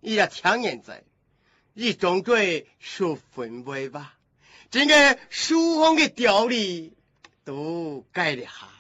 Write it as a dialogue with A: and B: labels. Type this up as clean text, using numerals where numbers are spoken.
A: 伊也听现在，伊总归说分袂吧，整个书房的调理都改了下。